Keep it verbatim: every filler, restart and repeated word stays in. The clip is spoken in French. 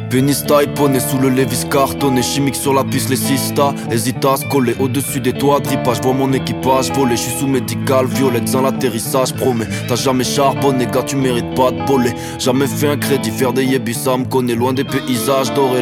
Pénis taille, poney sous le Levis cartonné, chimique sur la piste, les sistas. Hésite à se coller au-dessus des toits, grippage, vois mon équipage voler. J'suis sous médical, violette sans l'atterrissage, promets. T'as jamais charbonné, gars, tu mérites pas de voler. Jamais fait un crédit, faire des yébis, ça me connaît loin des paysages dorés.